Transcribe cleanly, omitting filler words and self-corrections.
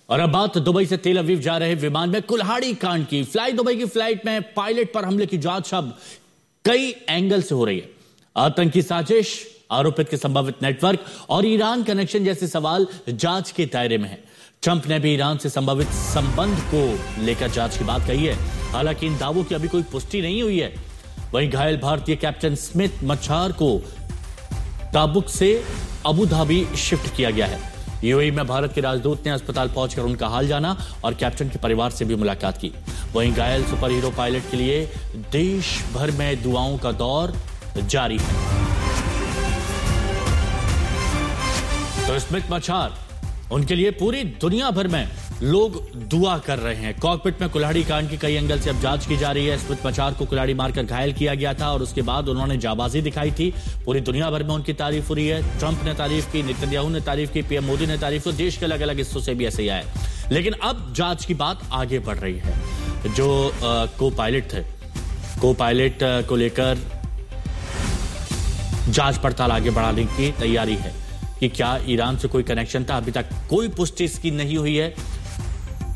और अब बात दुबई से तेल अवीव जा रहे विमान में कुल्हाड़ी कांड की। फ्लाई दुबई की फ्लाइट में पायलट पर हमले की जांच अब कई एंगल से हो रही है। आतंकी साजिश, आरोपित के संभावित नेटवर्क और ईरान कनेक्शन जैसे सवाल जांच के दायरे में है। ट्रंप ने भी ईरान से संभावित संबंध को लेकर जांच की बात कही है। हालांकि इन दावों की अभी कोई पुष्टि नहीं हुई है। वहीं घायल भारतीय कैप्टन स्मिथ मच्छार को ताबुक से अबू धाबी शिफ्ट किया गया है। यूएई में भारत के राजदूत ने अस्पताल पहुंचकर उनका हाल जाना और कैप्टन के परिवार से भी मुलाकात की। वहीं घायल सुपर हीरो पायलट के लिए देश भर में दुआओं का दौर जारी है। तो स्मिथ मच्छार, उनके लिए पूरी दुनिया भर में लोग दुआ कर रहे हैं। कॉकपिट में कुल्हाड़ी कांड की कई एंगल से अब जांच की जा रही है। स्मिथ मच्छार को कुल्हाड़ी मारकर घायल किया गया था और उसके बाद उन्होंने जाबाजी दिखाई थी। पूरी दुनिया भर में उनकी तारीफ हो रही है। ट्रंप ने तारीफ की, नेतन्याहू ने तारीफ की, पीएम मोदी ने तारीफ की, देश के अलग अलग हिस्सों से भी ऐसे ही आए। लेकिन अब जांच की बात आगे बढ़ रही है। जो को पायलट थे, को पायलट को लेकर जांच पड़ताल आगे बढ़ाने की तैयारी है कि क्या ईरान से कोई कनेक्शन था। अभी तक कोई पुष्टि इसकी नहीं हुई है।